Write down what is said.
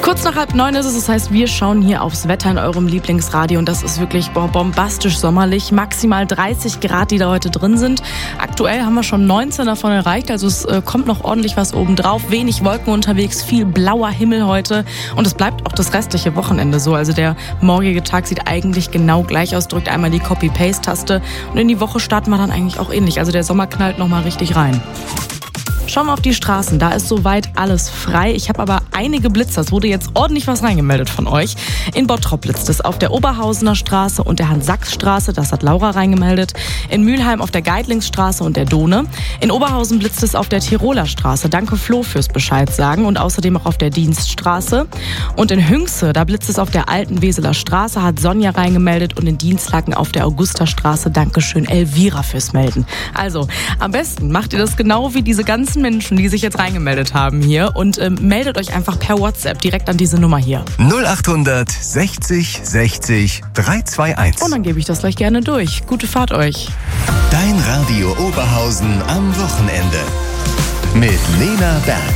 Kurz nach 8:30 ist es, das heißt, wir schauen hier aufs Wetter in eurem Lieblingsradio und das ist wirklich bombastisch sommerlich. Maximal 30 Grad, die da heute drin sind. Aktuell haben wir schon 19 davon erreicht, also es kommt noch ordentlich was obendrauf. Wenig Wolken unterwegs, viel blauer Himmel heute und es bleibt auch das restliche Wochenende so. Also der morgige Tag sieht eigentlich genau gleich aus. Drückt einmal die Copy-Paste-Taste und in die Woche starten wir dann eigentlich auch ähnlich. Also der Sommer knallt nochmal richtig rein. Schauen wir auf die Straßen, da ist soweit alles frei. Ich habe aber einige Blitzer, es wurde jetzt ordentlich was reingemeldet von euch. In Bottrop blitzt es auf der Oberhausener Straße und der Hans-Sachs-Straße, das hat Laura reingemeldet. In Mülheim auf der Geitlingsstraße und der Dohne. In Oberhausen blitzt es auf der Tiroler Straße, danke Flo fürs Bescheid sagen. Und außerdem auch auf der Dienststraße. Und in Hünxe, da blitzt es auf der alten Weseler Straße, hat Sonja reingemeldet. Und in Dienstlaken auf der Augusterstraße, dankeschön Elvira fürs Melden. Also, am besten macht ihr das genau wie diese ganzen Menschen, die sich jetzt reingemeldet haben hier und meldet euch einfach per WhatsApp direkt an diese Nummer hier. 0800 60 60 321. Und dann gebe ich das gleich gerne durch. Gute Fahrt euch. Dein Radio Oberhausen am Wochenende. Mit Lena Berg.